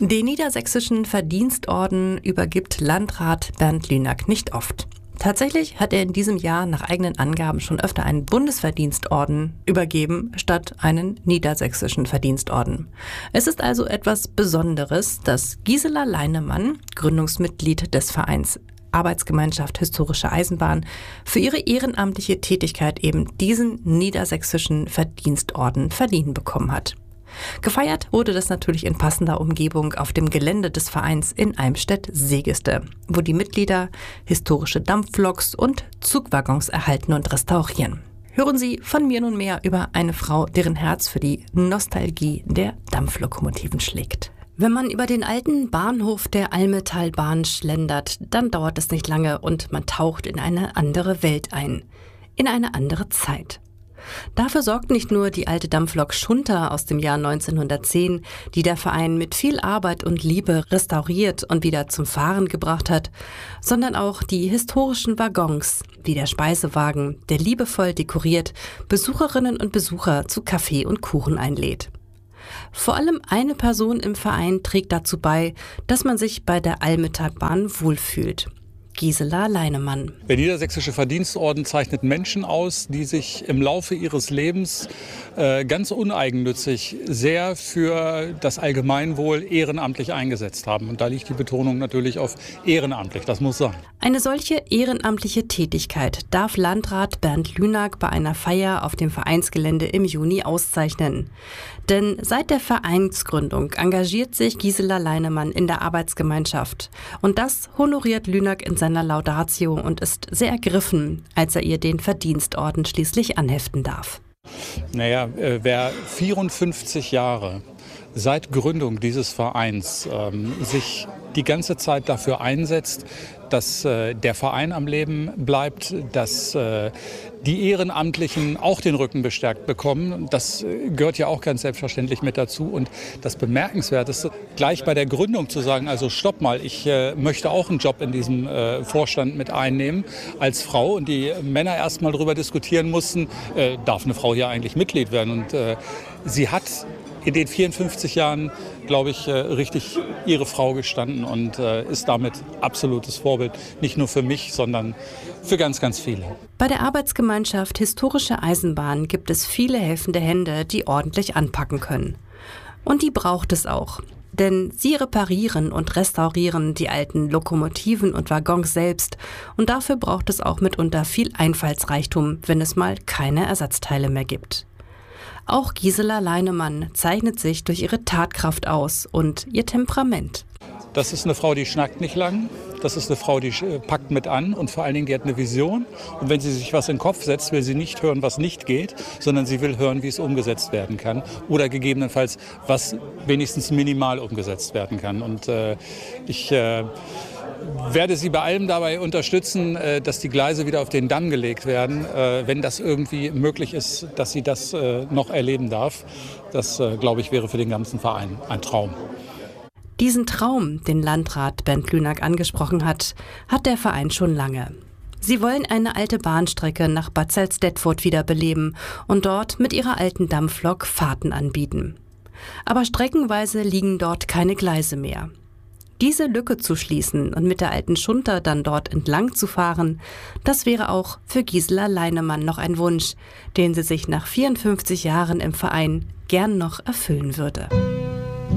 Den niedersächsischen Verdienstorden übergibt Landrat Bernd Lünack nicht oft. Tatsächlich hat er in diesem Jahr nach eigenen Angaben schon öfter einen Bundesverdienstorden übergeben, statt einen niedersächsischen Verdienstorden. Es ist also etwas Besonderes, dass Gisela Leinemann, Gründungsmitglied des Vereins Arbeitsgemeinschaft Historische Eisenbahn, für ihre ehrenamtliche Tätigkeit eben diesen niedersächsischen Verdienstorden verliehen bekommen hat. Gefeiert wurde das natürlich in passender Umgebung auf dem Gelände des Vereins in Eimstedt-Segeste, wo die Mitglieder historische Dampfloks und Zugwaggons erhalten und restaurieren. Hören Sie von mir nun mehr über eine Frau, deren Herz für die Nostalgie der Dampflokomotiven schlägt. Wenn man über den alten Bahnhof der Almetalbahn schlendert, dann dauert es nicht lange und man taucht in eine andere Welt ein, in eine andere Zeit. Dafür sorgt nicht nur die alte Dampflok Schunter aus dem Jahr 1910, die der Verein mit viel Arbeit und Liebe restauriert und wieder zum Fahren gebracht hat, sondern auch die historischen Waggons, wie der Speisewagen, der liebevoll dekoriert Besucherinnen und Besucher zu Kaffee und Kuchen einlädt. Vor allem eine Person im Verein trägt dazu bei, dass man sich bei der Almetalbahn wohlfühlt. Gisela Leinemann. Der niedersächsische Verdienstorden zeichnet Menschen aus, die sich im Laufe ihres Lebens ganz uneigennützig sehr für das Allgemeinwohl ehrenamtlich eingesetzt haben. Und da liegt die Betonung natürlich auf ehrenamtlich, das muss sein. Eine solche ehrenamtliche Tätigkeit darf Landrat Bernd Lünack bei einer Feier auf dem Vereinsgelände im Juni auszeichnen. Denn seit der Vereinsgründung engagiert sich Gisela Leinemann in der Arbeitsgemeinschaft. Und das honoriert Lünack in seiner Laudatio und ist sehr ergriffen, als er ihr den Verdienstorden schließlich anheften darf. Naja, wer 54 Jahre seit Gründung dieses Vereins sich die ganze Zeit dafür einsetzt, dass der Verein am Leben bleibt, dass die Ehrenamtlichen auch den Rücken bestärkt bekommen. Das gehört ja auch ganz selbstverständlich mit dazu. Und das Bemerkenswerteste, gleich bei der Gründung zu sagen, also stopp mal, ich möchte auch einen Job in diesem Vorstand mit einnehmen als Frau. Und die Männer erst mal darüber diskutieren mussten, darf eine Frau hier eigentlich Mitglied werden? Und sie hat in den 54 Jahren, glaube ich, richtig ihre Frau gestanden und ist damit absolutes Vorbild, nicht nur für mich, sondern für ganz, ganz viele. Bei der Arbeitsgemeinschaft Historische Eisenbahn gibt es viele helfende Hände, die ordentlich anpacken können. Und die braucht es auch. Denn sie reparieren und restaurieren die alten Lokomotiven und Waggons selbst. Und dafür braucht es auch mitunter viel Einfallsreichtum, wenn es mal keine Ersatzteile mehr gibt. Auch Gisela Leinemann zeichnet sich durch ihre Tatkraft aus und ihr Temperament. Das ist eine Frau, die schnackt nicht lang. Das ist eine Frau, die packt mit an und vor allen Dingen, die hat eine Vision. Und wenn sie sich was in den Kopf setzt, will sie nicht hören, was nicht geht, sondern sie will hören, wie es umgesetzt werden kann. Oder gegebenenfalls, was wenigstens minimal umgesetzt werden kann. Und ich werde sie bei allem dabei unterstützen, dass die Gleise wieder auf den Damm gelegt werden, wenn das irgendwie möglich ist, dass sie das noch erleben darf. Das, glaube ich, wäre für den ganzen Verein ein Traum. Diesen Traum, den Landrat Bernd Lünack angesprochen hat, hat der Verein schon lange. Sie wollen eine alte Bahnstrecke nach Bad Salzdetfurt wiederbeleben und dort mit ihrer alten Dampflok Fahrten anbieten. Aber streckenweise liegen dort keine Gleise mehr. Diese Lücke zu schließen und mit der alten Schunter dann dort entlang zu fahren, das wäre auch für Gisela Leinemann noch ein Wunsch, den sie sich nach 54 Jahren im Verein gern noch erfüllen würde.